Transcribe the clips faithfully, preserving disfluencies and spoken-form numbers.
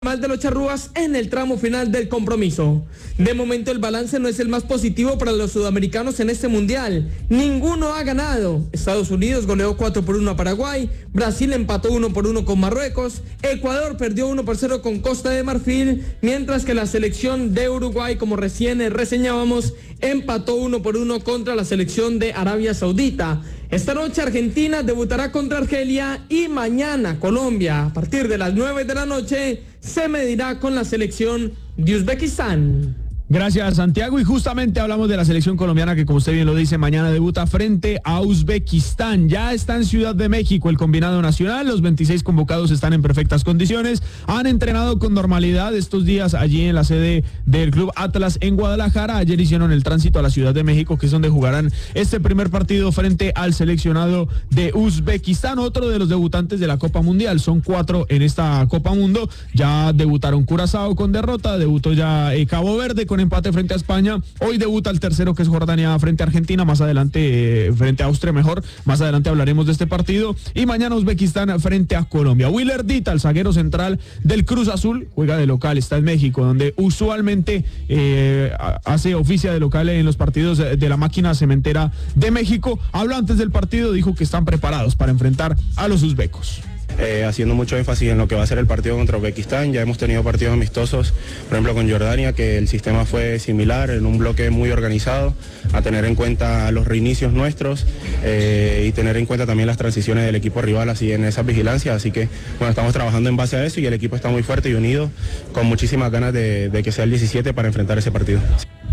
Mal de los charrúas en el tramo final del compromiso. De momento el balance no es el más positivo para los sudamericanos en este mundial. Ninguno ha ganado. Estados Unidos goleó cuatro por uno a Paraguay, Brasil empató uno por uno con Marruecos, Ecuador perdió uno por cero con Costa de Marfil, mientras que la selección de Uruguay, como recién reseñábamos, empató uno por uno contra la selección de Arabia Saudita. Esta noche Argentina debutará contra Argelia y mañana Colombia, a partir de las nueve de la noche, se medirá con la selección de Uzbekistán. Gracias, Santiago. Y justamente hablamos de la selección colombiana que, como usted bien lo dice, mañana debuta frente a Uzbekistán. Ya está en Ciudad de México el combinado nacional. Los veintiséis convocados están en perfectas condiciones. Han entrenado con normalidad estos días allí en la sede del Club Atlas en Guadalajara. Ayer hicieron el tránsito a la Ciudad de México, que es donde jugarán este primer partido frente al seleccionado de Uzbekistán, otro de los debutantes de la Copa Mundial. Son cuatro en esta Copa Mundo. Ya debutaron Curazao con derrota, debutó ya eh, Cabo Verde con empate frente a España. Hoy debuta el tercero, que es Jordania, frente a Argentina. Más adelante, eh, frente a Austria, mejor. Más adelante hablaremos de este partido. Y mañana Uzbekistán frente a Colombia. Willer Dita, el zaguero central del Cruz Azul, juega de local, está en México, donde usualmente eh, hace oficia de local en los partidos de la máquina cementera de México. Habló antes del partido, dijo que están preparados para enfrentar a los uzbecos. Eh, haciendo mucho énfasis en lo que va a ser el partido contra Uzbekistán. Ya hemos tenido partidos amistosos, por ejemplo con Jordania, que el sistema fue similar, en un bloque muy organizado, a tener en cuenta los reinicios nuestros eh, y tener en cuenta también las transiciones del equipo rival así en esas vigilancias. Así que bueno, estamos trabajando en base a eso y el equipo está muy fuerte y unido, con muchísimas ganas de, de que sea el diecisiete para enfrentar ese partido.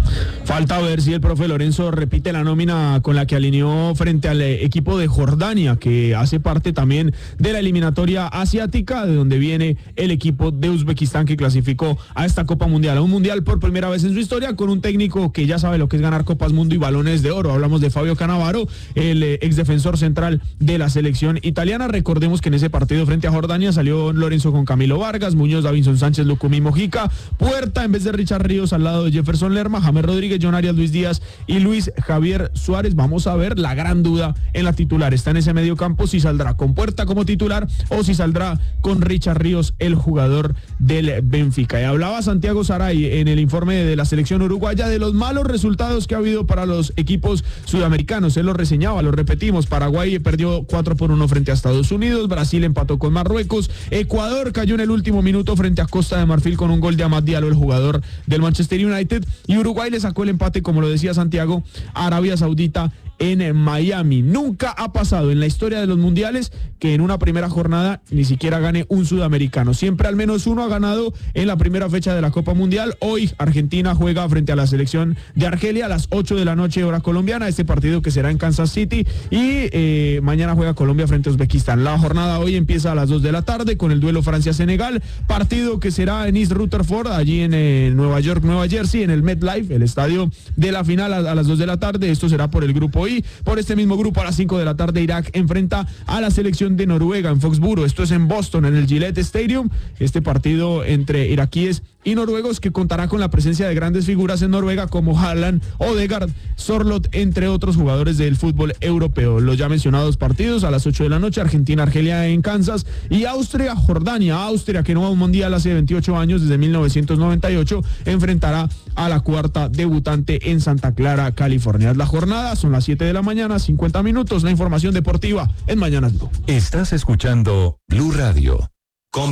Falta ver si el profe Lorenzo repite la nómina con la que alineó frente al equipo de Jordania, que hace parte también de la eliminatoria asiática, de donde viene el equipo de Uzbekistán, que clasificó a esta Copa Mundial, a un mundial por primera vez en su historia, con un técnico que ya sabe lo que es ganar Copas Mundo y balones de oro. Hablamos de Fabio Cannavaro, el ex defensor central de la selección italiana. Recordemos que en ese partido frente a Jordania salió Lorenzo con Camilo Vargas, Muñoz, Davinson Sánchez, Lucumí Mojica, Puerta en vez de Richard Ríos al lado de Jefferson Lerma, James Rodríguez, John Arias, Luis Díaz y Luis Javier Suárez. Vamos a ver la gran duda en la titular. Está en ese medio campo si saldrá con Puerta como titular o si saldrá con Richard Ríos, el jugador del Benfica. Y hablaba Santiago Saray en el informe de la selección uruguaya de los malos resultados que ha habido para los equipos sudamericanos. Él lo reseñaba, lo repetimos. Paraguay perdió cuatro por uno frente a Estados Unidos, Brasil empató con Marruecos, Ecuador cayó en el último minuto frente a Costa de Marfil con un gol de Amad Diallo, el jugador del Manchester United, y Uruguay le sacó el empate, como lo decía Santiago, a Arabia Saudita en Miami. Nunca ha pasado en la historia de los mundiales que en una primera jornada ni siquiera gane un sudamericano. Siempre al menos uno ha ganado en la primera fecha de la Copa Mundial. Hoy Argentina juega frente a la selección de Argelia a las ocho de la noche hora colombiana, este partido que será en Kansas City, y eh, mañana juega Colombia frente a Uzbekistán. La jornada hoy empieza a las dos de la tarde con el duelo Francia-Senegal, partido que será en East Rutherford, allí en eh, Nueva York, Nueva Jersey, en el MetLife, el estadio de la final, a, a las dos de la tarde. Esto será por el grupo I. Por este mismo grupo, a las cinco de la tarde, Irak enfrenta a la selección de Noruega en Foxboro. Esto es en Boston, en el Gillette Stadium. Este partido entre iraquíes y noruegos, que contará con la presencia de grandes figuras en Noruega como Haaland, Odegaard, Sorloth, entre otros jugadores del fútbol europeo. Los ya mencionados partidos a las ocho de la noche, Argentina, Argelia en Kansas, y Austria, Jordania. Austria, que no va a un mundial hace veintiocho años, desde mil novecientos noventa y ocho, enfrentará a la cuarta debutante en Santa Clara, California. Es la jornada, son las siete de la mañana, cincuenta minutos. La información deportiva en Mañanas Blue. Estás escuchando Blue Radio.